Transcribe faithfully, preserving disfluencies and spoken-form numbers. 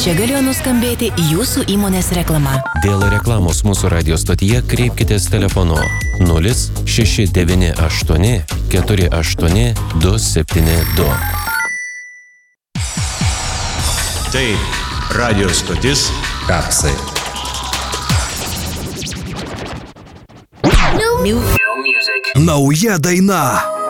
Čia galėjo nuskambėti jūsų įmonės reklama. Dėl reklamos mūsų radio stotyje kreipkitės telefonu nulis šeši devyni aštuoni keturi aštuoni du septyni du. Tai radio stotis Kapsai. New music. Nauja daina.